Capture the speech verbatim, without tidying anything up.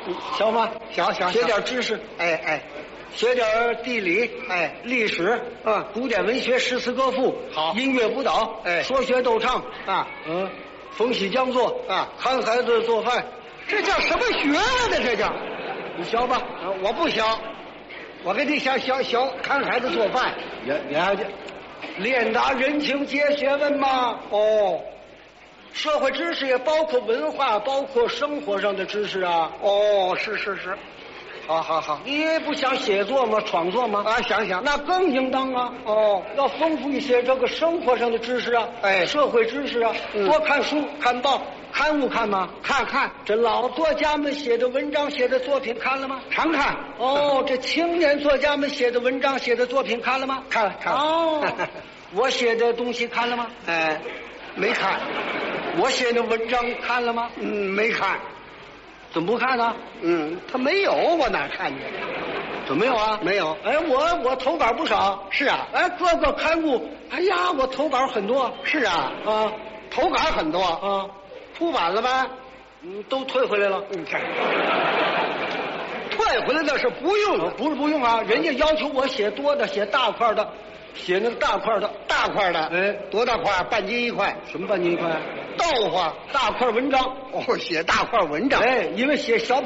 小吗？ 小小写点知识， 哎哎， 写点地理， 哎历史， 嗯古典文学、诗词歌赋， 好音乐舞蹈， 哎说学逗唱， 啊， 嗯，风戏讲座啊看孩子做饭， 这叫什么学问呢？这叫， 你学吧。 啊我不学，我跟你想学学看孩子做饭。 你你还练达人情皆学问嘛？ 哦社会知识也包括文化，包括生活上的知识啊。 哦，是是是，好好好， 你不想写作吗？创作吗？ 啊，想想那更应当啊。 哦， 要丰富一些这个生活上的知识啊， 哎社会知识啊， 嗯多看书、看报、刊物看吗？ 看看这老作家们写的文章、写的作品看了吗？ 常看。 哦，这青年作家们写的文章、写的作品看了吗？ 看了看了。 哦，我写的东西看了吗？ 哎，没看。 我写的文章看了吗？ 嗯，没看。 怎么不看呢？ 嗯，他没有，我哪看见？ 怎么没有啊？ 没有。 哎，我我投稿不少。 是啊， 哎，各个刊物，哎呀，我投稿很多。 是啊， 啊投稿很多， 啊， 出版了吧？ 嗯，都退回来了。 你看，退回来那是不用的， 不是不用啊，人家要求我写多的，写大块的，写那个大块的。 大块的。 哎， 多大块？半斤一块。 什么半斤一块？ 豆腐。 大块文章。 哦，写大块文章。 哎，因为写小